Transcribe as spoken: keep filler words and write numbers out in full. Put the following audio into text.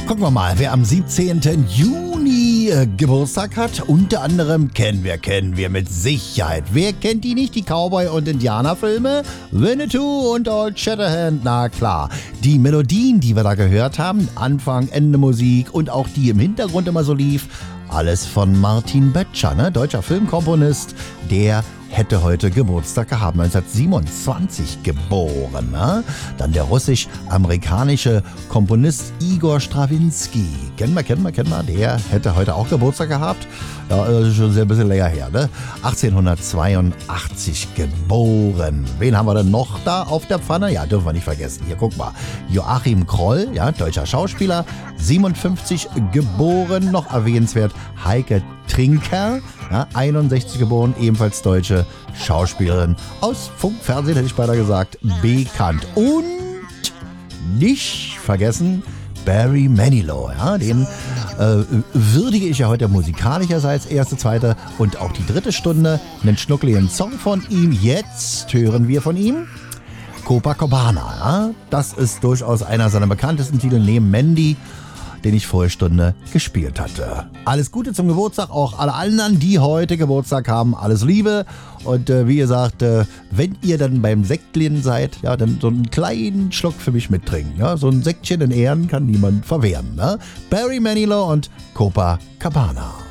Gucken wir mal, wer am siebzehnten Juni äh, Geburtstag hat. Unter anderem kennen wir, kennen wir mit Sicherheit. Wer kennt die nicht? Die Cowboy- und Indianerfilme? Winnetou und Old Shatterhand, na klar. Die Melodien, die wir da gehört haben, Anfang, Ende Musik und auch die im Hintergrund immer so lief, alles von Martin Böttcher, ne? Deutscher Filmkomponist, der hätte heute Geburtstag gehabt, neunzehnhundertsiebenundzwanzig geboren. Ne? Dann der russisch-amerikanische Komponist Igor Strawinski. Kennen wir, kennen wir, kennen wir. Der hätte heute auch Geburtstag gehabt. Ja, das ist schon sehr ein bisschen länger her. Ne? achtzehnhundertzweiundachtzig geboren. Wen haben wir denn noch da auf der Pfanne? Ja, dürfen wir nicht vergessen. Hier, guck mal. Joachim Kroll, ja, deutscher Schauspieler, siebenundfünfzig geboren. Noch erwähnenswert Heike Trinker, ja, einundsechzig geboren, ebenfalls deutsche Schauspielerin. Aus Funk, Fernsehen hätte ich beinahe gesagt, bekannt. Und nicht vergessen Barry Manilow, ja, den äh, würdige ich ja heute musikalischerseits erste, zweite und auch die dritte Stunde. Einen schnuckligen Song von ihm. Jetzt hören wir von ihm Copacabana. Ja? Das ist durchaus einer seiner bekanntesten Titel neben Mandy, den ich vorige Stunde gespielt hatte. Alles Gute zum Geburtstag, auch alle anderen, die heute Geburtstag haben. Alles Liebe und äh, wie gesagt, äh, wenn ihr dann beim Sektchen seid, ja, dann so einen kleinen Schluck für mich mittrinken. Ja? So ein Sektchen in Ehren kann niemand verwehren. Ne? Barry Manilow und Copacabana.